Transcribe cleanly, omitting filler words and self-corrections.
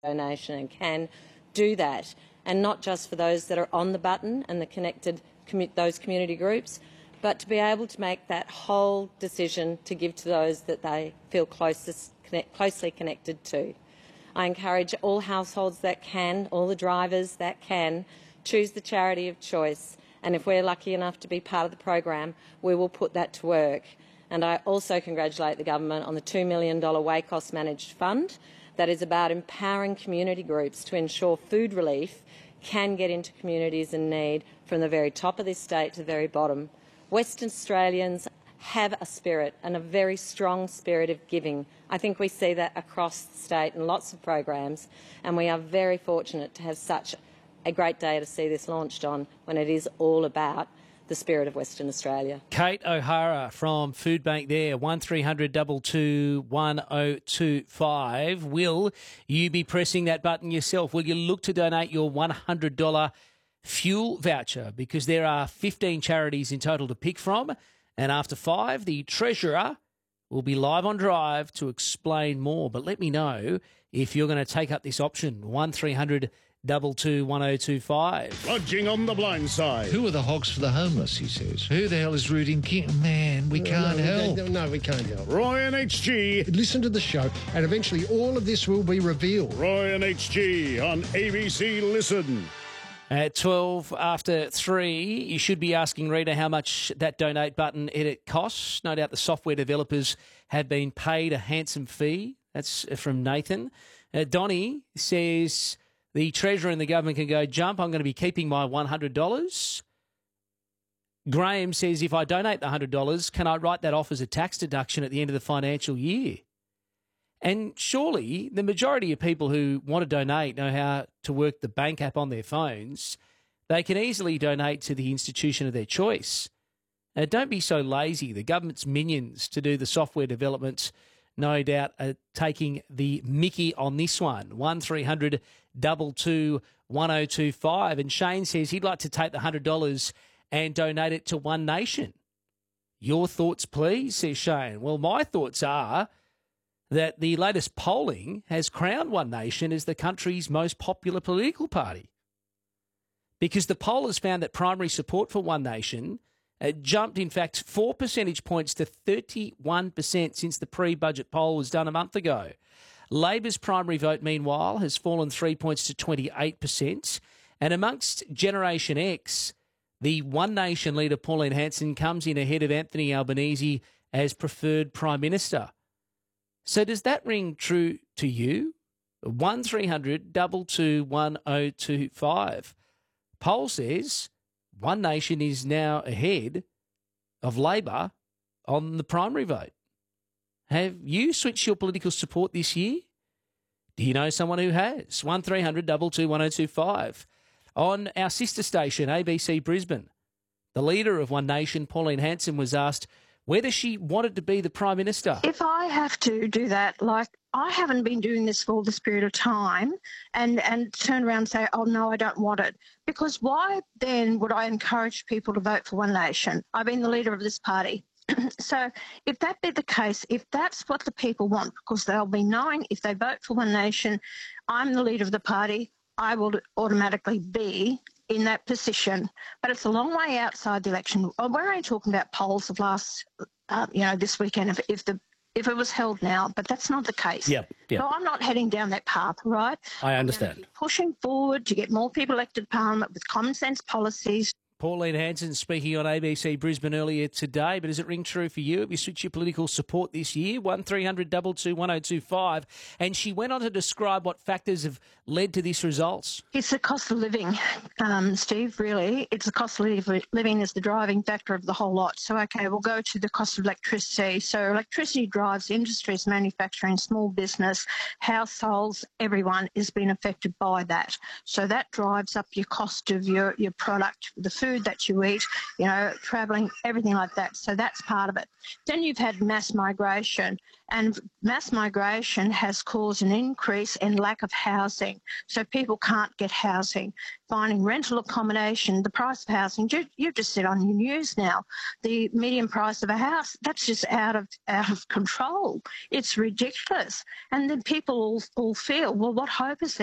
donation and can do that, and not just for those that are on the button and the connected those community groups, but to be able to make that whole decision to give to those that they feel closely connected to. I encourage all households that can, all the drivers that can, choose the charity of choice, and if we're lucky enough to be part of the program, we will put that to work. And I also congratulate the government on the $2 million WACOS managed fund that is about empowering community groups to ensure food relief can get into communities in need from the very top of this state to the very bottom. Western Australians have a spirit, and a very strong spirit of giving. I think we see that across the state in lots of programs, and we are very fortunate to have such a great day to see this launched on, when it is all about the spirit of Western Australia. Kate O'Hara from Food Bank there, 1300 22 1025. Will you be pressing that button yourself? Will you look to donate your $100 fuel voucher? Because there are 15 charities in total to pick from, and after 5, the Treasurer will be live on Drive to explain more. But let me know if you're going to take up this option. 1300 22 1025. Lodging on the blind side. Who are the hogs for the homeless, he says. Who the hell is rooting King? Man, we can't help. No, we can't help. Roy and HG. Listen to the show, and eventually all of this will be revealed. Roy and HG on ABC Listen. At 12 after 3, you should be asking Rita how much that donate button edit costs. No doubt the software developers have been paid a handsome fee. That's from Nathan. Donnie says the Treasurer and the government can go, jump, I'm going to be keeping my $100. Graham says, if I donate the $100, can I write that off as a tax deduction at the end of the financial year? And surely the majority of people who want to donate know how to work the bank app on their phones. They can easily donate to the institution of their choice. Now, don't be so lazy. The government's minions to do the software development, no doubt, are taking the mickey on this one. 1300 22 1025. And Shane says he'd like to take the $100 and donate it to One Nation. Your thoughts, please, says Shane. Well, my thoughts are that the latest polling has crowned One Nation as the country's most popular political party, because the poll has found that primary support for One Nation jumped, in fact, 4 percentage points to 31% since the pre-budget poll was done a month ago. Labor's primary vote, meanwhile, has fallen 3 points to 28%. And amongst Generation X, the One Nation leader, Pauline Hanson, comes in ahead of Anthony Albanese as preferred Prime Minister. So does that ring true to you? 1300 22 1025. Poll says One Nation is now ahead of Labor on the primary vote. Have you switched your political support this year? Do you know someone who has? 1300 22 1025. On our sister station, ABC Brisbane, the leader of One Nation, Pauline Hanson, was asked whether she wanted to be the Prime Minister. If I have to do that, like I haven't been doing this for all this period of time and turn around and say, oh, no, I don't want it. Because why then would I encourage people to vote for One Nation? I've been the leader of this party. So if that be the case, if that's what the people want, because they'll be knowing if they vote for One Nation, I'm the leader of the party, I will automatically be in that position. But it's a long way outside the election. We're only talking about polls of last, this weekend, if it was held now, but that's not the case. Yeah. So I'm not heading down that path, right? I understand. Keep pushing forward to get more people elected to Parliament with common sense policies. Pauline Hanson speaking on ABC Brisbane earlier today, but does it ring true for you? Have you switched your political support this year? 1300 22 1025. And she went on to describe what factors have led to these results. It's the cost of living, Steve, really. It's the cost of living is the driving factor of the whole lot. So, okay, we'll go to the cost of electricity. So electricity drives industries, manufacturing, small business, households, everyone is being affected by that. So that drives up your cost of your product, the food food that you eat, you know, travelling, everything like that. So that's part of it. Then you've had mass migration, and mass migration has caused an increase in lack of housing. So people can't get housing. Finding rental accommodation, the price of housing, you've just said on your news now, the median price of a house, that's just out of control. It's ridiculous. And then people all feel, well, what hope is there?